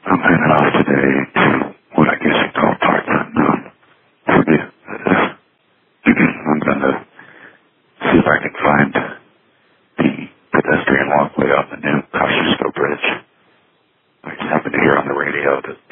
I'm headed off today to what I guess you call parts unknown. I'm going to see if I can find the pedestrian walkway off the new Kosciuszko Bridge. I just happened to hear on the radio that